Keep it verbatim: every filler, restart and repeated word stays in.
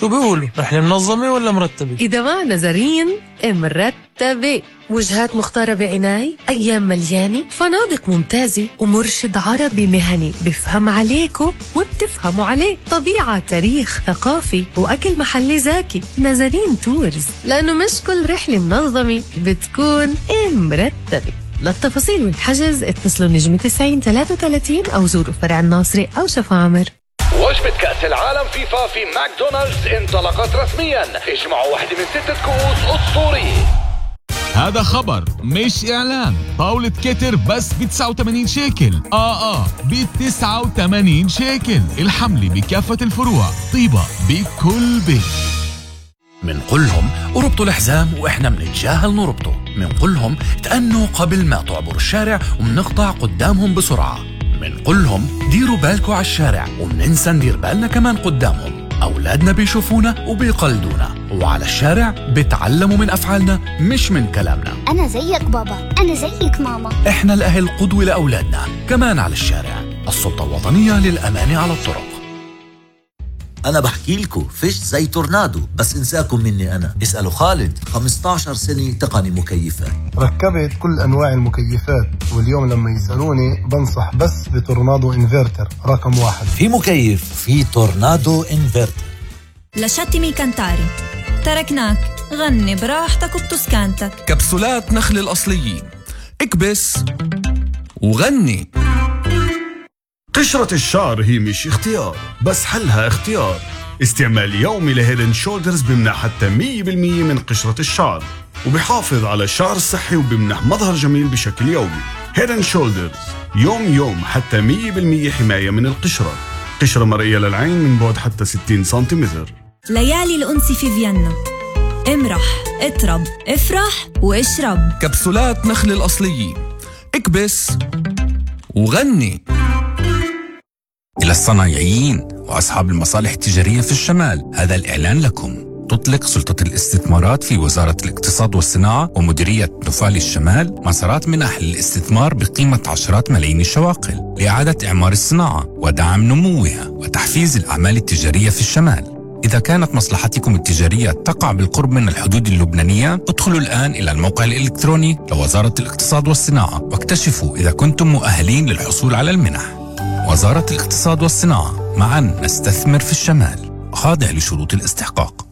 شو بيقولوا؟ رحلة منظمة ولا مرتبة؟ إذا ما نزرين مرتبة، وجهات مختارة بعناية، أيام مليانة، فنادق ممتازة، ومرشد عربي مهني بفهم عليكم وبتفهموا عليه، طبيعة، تاريخ، ثقافي، وأكل محلي زاكي. نزرين تورز، لأنه مش كل رحلة منظمة بتكون مرتبة. للتفاصيل والحجز اتصلوا نجمة تسعين ثلاثة وثلاثين أو زوروا فرع الناصري أو شفا عمر. وجبة كأس العالم فيفا في ماكدونالدز انطلقت رسميا. اجمعوا واحدة من ستة كؤوس أسطورية. هذا خبر مش إعلان. طاولة كتر بس ب تسعة وثمانين شيكل. آه آه ب تسعة وثمانين شيكل. الحملة بكافة الفروع. طيبة بكل بيت. منقولهم وربطوا الحزام وإحنا منتجاهل نربطه. منقولهم تأنوا قبل ما تعبروا الشارع ومنقطع قدامهم بسرعة. منقولهم ديروا بالكوا على الشارع ومننسى ندير بالنا كمان قدامهم. أولادنا بيشوفونا وبيقلدونا، وعلى الشارع بيتعلموا من أفعالنا مش من كلامنا. أنا زيك بابا، أنا زيك ماما. إحنا الأهل قدوة لأولادنا كمان على الشارع. السلطة الوطنية للأمان على الطرق. أنا بحكي لكم فيش زي تورنادو، بس انساكم مني أنا. اسألوا خالد، خمسة عشر سنة تقني مكيفات، ركبت كل أنواع المكيفات، واليوم لما يسألوني بنصح بس بتورنادو انفرتر رقم واحد. في مكيف في تورنادو انفرتر. لشاتي كانتاري، تركناك غني براحتك وبتسكانتك. كبسولات نخل الأصليين، اكبس وغني. قشرة الشعر هي مش اختيار، بس حلها اختيار. استعمال يومي لهيدن شولدرز بمنح حتى مية بالمية من قشرة الشعر، وبيحافظ على الشعر الصحي وبمنح مظهر جميل بشكل يومي. هيدن شولدرز يوم يوم حتى مية بالمية حماية من القشرة. قشرة مرئية للعين من بعد حتى ستين سنتيمتر. ليالي الأنس في فيينا. امرح، اطرب، افرح واشرب. كبسولات نخل الأصليين، اكبس وغني. إلى الصنايعيين وأصحاب المصالح التجارية في الشمال، هذا الإعلان لكم. تطلق سلطة الاستثمارات في وزارة الاقتصاد والصناعة ومديرية نفال الشمال مسارات منح للاستثمار بقيمة عشرات ملايين الشواقل لإعادة إعمار الصناعة ودعم نموها وتحفيز الأعمال التجارية في الشمال. إذا كانت مصلحتكم التجارية تقع بالقرب من الحدود اللبنانية، ادخلوا الآن إلى الموقع الإلكتروني لوزارة الاقتصاد والصناعة واكتشفوا إذا كنتم مؤهلين للحصول على المنح. وزارة الاقتصاد والصناعة، معا نستثمر في الشمال، خاضع لشروط الاستحقاق.